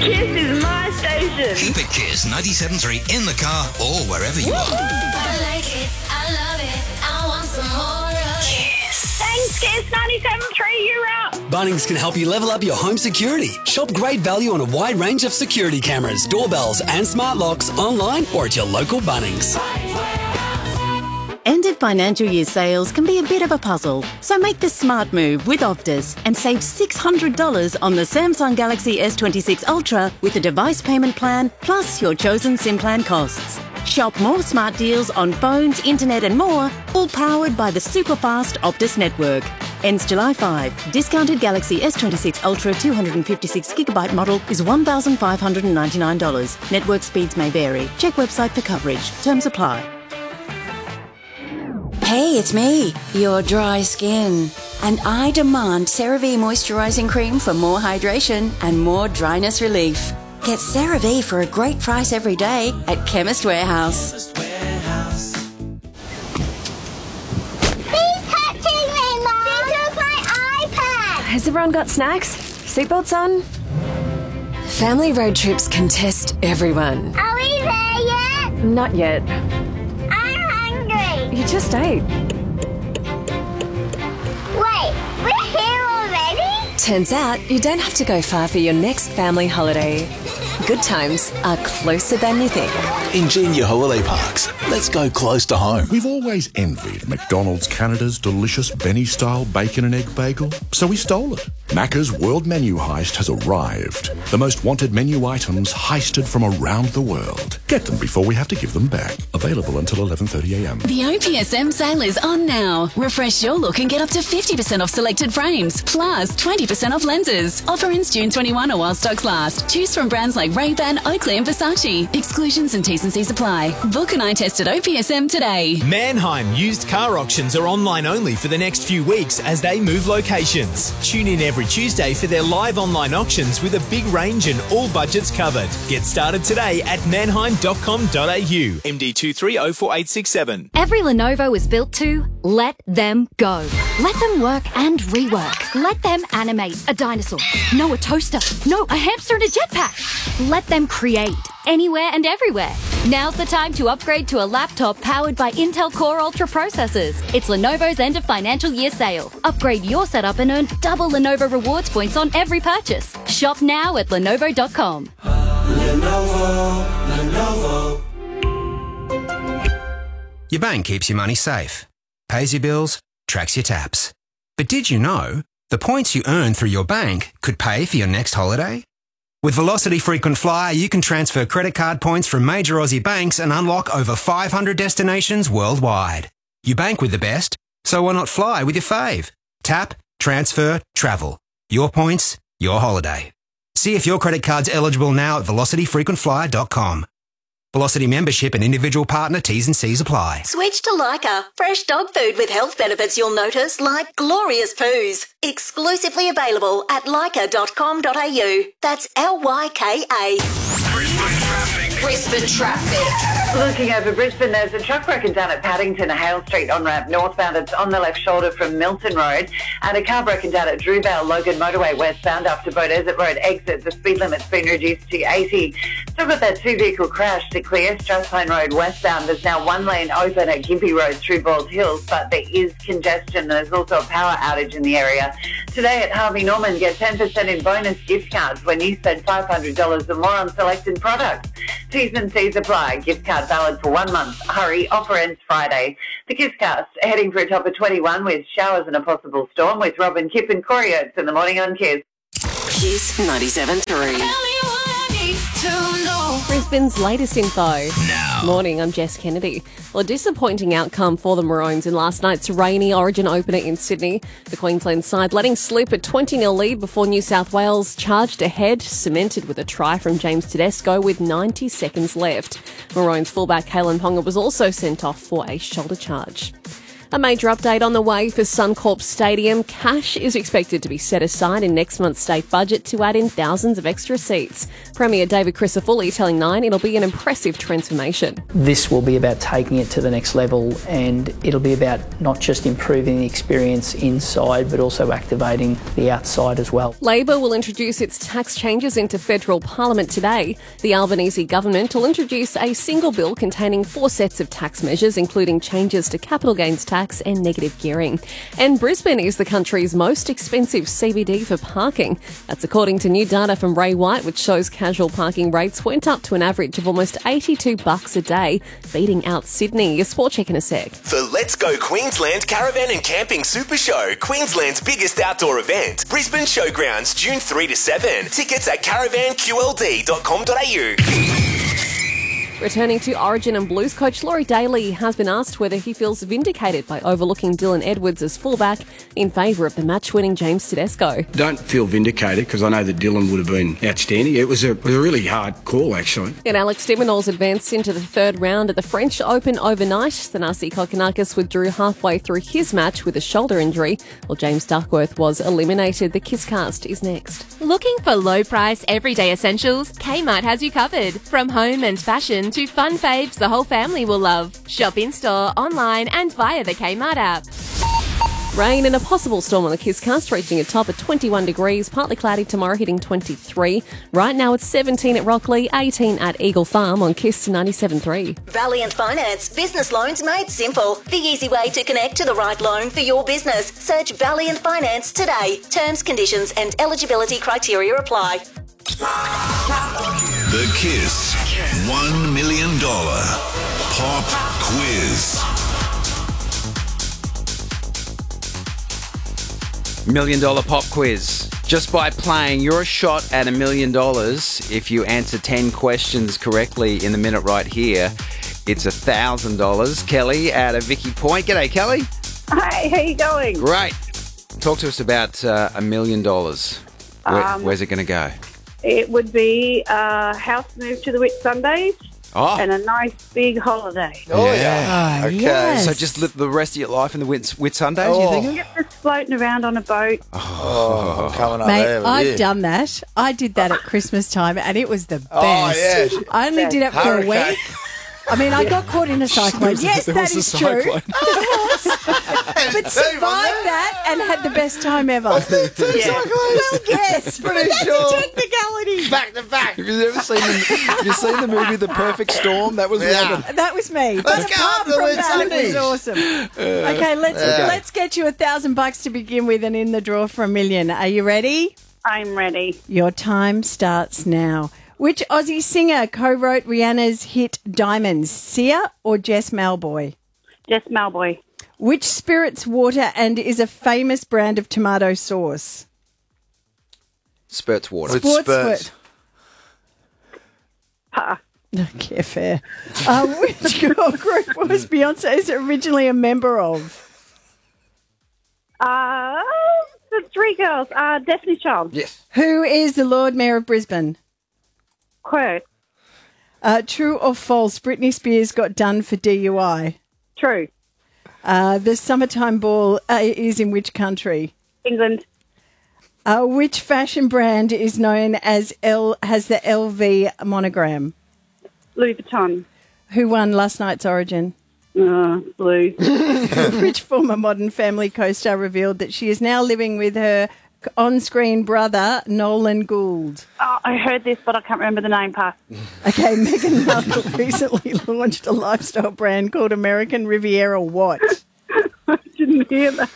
Kiss is my station. Keep it Kiss 97.3 in the car or wherever you are. I like it, I love it, I want some more of it. Thanks, Kiss 97.3, you're up. Bunnings can help you level up your home security. Shop great value on a wide range of security cameras, doorbells and smart locks online or at your local Bunnings. End of financial year sales can be a bit of a puzzle, so make the smart move with Optus and save $600 on the Samsung Galaxy S26 Ultra with a device payment plan plus your chosen SIM plan costs. Shop more smart deals on phones, internet and more, all powered by the super fast Optus network. Ends July 5. Discounted Galaxy S26 Ultra 256GB model is $1,599. Network speeds may vary. Check website for coverage. Terms apply. Hey, it's me, your dry skin. And I demand CeraVe Moisturising Cream for more hydration and more dryness relief. Get CeraVe for a great price every day at Chemist Warehouse. He's touching me, Mom! He took my iPad! Has everyone got snacks? Seatbelts on? Family road trips can test everyone. Are we there yet? Not yet. I'm hungry! You just ate. Wait, we're here already? Turns out you don't have to go far for your next family holiday. Good times are closer than you think. Ingenia Holiday Parks. Let's go close to home. We've always envied McDonald's Canada's delicious Benny-style bacon and egg bagel, so we stole it. Macca's World Menu Heist has arrived. The most wanted menu items heisted from around the world. Get them before we have to give them back. Available until 11:30am. The OPSM sale is on now. Refresh your look and get up to 50% off selected frames, plus 20% off lenses. Offer ends June 21 or while stocks last. Choose from brands like Ray-Ban, Oakley and Versace. Exclusions and T's and C's apply. Book an eye test at OPSM today. Manheim used car auctions are online only for the next few weeks as they move locations. Tune in every Tuesday for their live online auctions with a big range and all budgets covered. Get started today at manheim.com.au. MD230487. Every Lenovo is built to let them go. Let them work and rework. Let them animate a dinosaur. No, a toaster. No, a hamster and a jetpack. Let them create anywhere and everywhere. Now's the time to upgrade to a laptop powered by Intel Core Ultra processors. It's Lenovo's end of financial year sale. Upgrade your setup and earn double Lenovo rewards points on every purchase. Shop now at Lenovo.com. Lenovo. Your bank keeps your money safe, pays your bills, tracks your taps. But did you know the points you earn through your bank could pay for your next holiday? With Velocity Frequent Flyer, you can transfer credit card points from major Aussie banks and unlock over 500 destinations worldwide. You bank with the best, so why not fly with your fave? Tap, transfer, travel. Your points, your holiday. See if your credit card's eligible now at velocityfrequentflyer.com. Velocity membership and individual partner T's and C's apply. Switch to Leica. Fresh dog food with health benefits you'll notice, like glorious poos. Exclusively available at leica.com.au. That's Lyka. Brisbane traffic. Looking over Brisbane, there's a truck broken down at Paddington, Hale Street on-ramp northbound. It's on the left shoulder from Milton Road. And a car broken down at Drewvale, Logan Motorway westbound after Beaudesert Road exit. The speed limit's been reduced to 80. Still got that two-vehicle crash to clear Strathpine Road westbound. There's now one lane open at Gympie Road through Balls Hills, but there is congestion. There's also a power outage in the area. Today at Harvey Norman, get 10% in bonus gift cards when you spend $500 or more on selected products. T's and C's apply. Gift card valid for 1 month. Hurry, offer ends Friday. The Kisscast heading for a top of 21 with showers and a possible storm with Robin, Kip and Corey Oates in the morning on Kiss. Kiss 97.3. Brisbane's latest info. Now. Morning, I'm Jess Kennedy. Well, a disappointing outcome for the Maroons in last night's rainy Origin opener in Sydney. The Queensland side letting slip a 20-0 lead before New South Wales charged ahead, cemented with a try from James Tedesco with 90 seconds left. Maroons fullback Kalen Ponga was also sent off for a shoulder charge. A major update on the way for Suncorp Stadium. Cash is expected to be set aside in next month's state budget to add in thousands of extra seats. Premier David Crisafulli telling Nine it'll be an impressive transformation. This will be about taking it to the next level, and it'll be about not just improving the experience inside but also activating the outside as well. Labor will introduce its tax changes into federal parliament today. The Albanese government will introduce a single bill containing 4 sets of tax measures, including changes to capital gains tax and negative gearing. And Brisbane is the country's most expensive CBD for parking. That's according to new data from Ray White, which shows casual parking rates went up to an average of almost $82 a day, beating out Sydney. Your sport check in a sec. The Let's Go Queensland Caravan and Camping Super Show, Queensland's biggest outdoor event. Brisbane Showgrounds, June 3 to 7. Tickets at caravanqld.com.au. Returning to Origin and Blues coach Laurie Daly has been asked whether he feels vindicated by overlooking Dylan Edwards as fullback in favour of the match-winning James Tedesco. Don't feel vindicated because I know that Dylan would have been outstanding. It was a really hard call, actually. And Alex de Minaur's advanced into the third round at the French Open overnight. Thanasi Kokkinakis withdrew halfway through his match with a shoulder injury, while James Duckworth was eliminated. The Kisscast is next. Looking for low-price, everyday essentials? Kmart has you covered. From home and fashion to fun faves the whole family will love. Shop in-store, online and via the Kmart app. Rain and a possible storm on the Kisscast, reaching a top at 21 degrees, partly cloudy tomorrow, hitting 23. Right now it's 17 at Rockley, 18 at Eagle Farm on Kiss 97.3. Valiant Finance. Business loans made simple. The easy way to connect to the right loan for your business. Search Valiant Finance today. Terms, conditions and eligibility criteria apply. The Kiss $1 million Pop Quiz. $1 million pop quiz. Just by playing, you're a shot at $1 million. If you answer 10 questions correctly in the minute right here, it's $1,000. Kelly out of Vicky Point. G'day, Kelly. Hi, how you going? Great. Talk to us about $1 million. Where's it going to go? It would be a house move to the Whitsundays and a nice big holiday. Oh, yeah. Oh, okay. yes. So just live the rest of your life in the Whitsundays, you thinking? Just floating around on a boat. Oh, coming up there. Mate, I've done that. I did that at Christmas time and it was the best. Oh, yeah. I only did it for a week. I mean, I got caught in a cyclone. Yes, that is true. But survived that and had the best time ever. Well, yes. Pretty That's sure. a technicality. Back to back. Have you ever seen the movie The Perfect Storm? That was Robin. That was me. But Let's go apart up from the that, it Whitsundays. was awesome. Okay, let's get you $1,000 to begin with and in the draw for $1 million. Are you ready? I'm ready. Your time starts now. Which Aussie singer co-wrote Rihanna's hit Diamonds, Sia or Jess Malboy? Jess Malboy. Which spirits water and is a famous brand of tomato sauce? Spurts water. Sports. Okay, fair. Which girl group was Beyonce originally a member of? The three girls. Destiny's Child. Yes. Who is the Lord Mayor of Brisbane? Quote. True or false, Britney Spears got done for DUI? True. The summertime ball is in which country? England. Which fashion brand is known as has the LV monogram? Louis Vuitton. Who won last night's Origin? Blue. Which former Modern Family co-star revealed that she is now living with her on-screen brother, Nolan Gould? Oh, I heard this, but I can't remember the name, Pat. Okay, Meghan Markle recently launched a lifestyle brand called American Riviera what? I didn't hear that.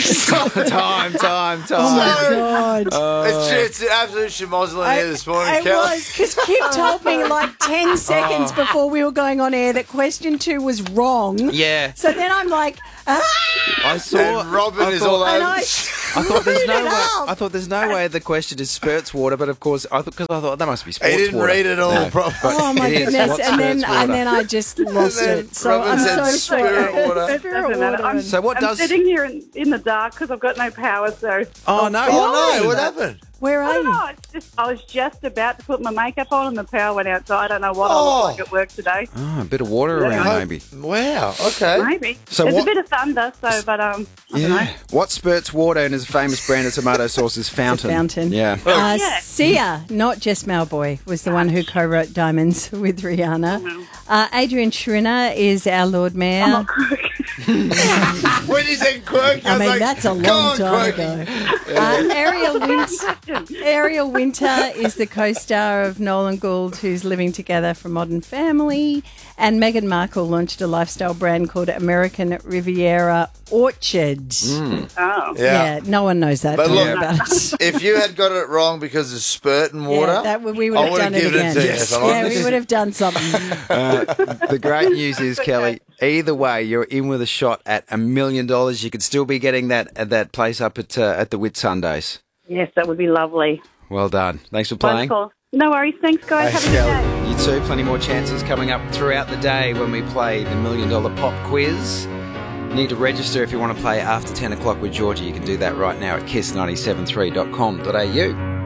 Time. Oh, my God. It's an absolute schmozzling here this morning, It Kel. was, because Kim told me like 10 seconds before we were going on air that question 2 was wrong. Yeah. So then I'm like, I saw. And Robin is all over. and I thought there's no way. I thought there's no way the question is spurts water, but of course I thought that must be sports water. He didn't read it all properly. Oh my It is. goodness! What's And then spurts water? I just lost then it. So Robin I'm said so spirit sorry. water. Spirit water. So what I'm does? sitting here in the dark because I've got no power, so... Oh no! Oh no! What happened? Where are you? I was just about to put my makeup on and the power went out, so I don't know what I look like at work today. Oh, a bit of water around, maybe. Wow, okay. Maybe. So There's what- a bit of thunder, so, but, I don't know. What spurts water and is a famous brand of tomato sauce is Fountain. Fountain. Yeah. Sia, not just Malboy, was the one who co-wrote Diamonds with Rihanna. Adrian Schrinner is our Lord Mayor. When you said quirky, I mean, was like, that's a "Go long on, time quirky." ago. Ariel Winter is the co-star of Nolan Gould, who's living together from Modern Family. And Meghan Markle launched a lifestyle brand called American Riviera Orchards. Oh. Yeah. No one knows that. But Don't look, worry about it. if you had got it wrong because of spurting water, we would I have would done it given again. to you. if I'm Yeah, honest. we would have done something. The great news is, Kelly, either way, you're in with a shot at $1 million. You could still be getting that place up at the Whit Sundays. Yes, that would be lovely. Well done. Thanks for playing. Wonderful. No worries. Thanks, guys. Have a good day. You too. Plenty more chances coming up throughout the day when we play the $1 Million Pop Quiz. You need to register if you want to play after 10 o'clock with Georgie. You can do that right now at kiss973.com.au.